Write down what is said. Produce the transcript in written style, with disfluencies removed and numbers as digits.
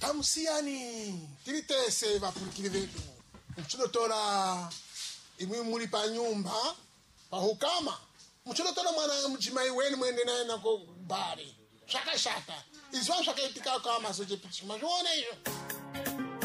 tamusiyani tilitese vapulukili vetu mchilotola imwe muli pa nyumba pahukama mchilotola mwana mchimai weni mwende naye nako bari shaka izwa shaka itika kama soje pichi majuona hiyo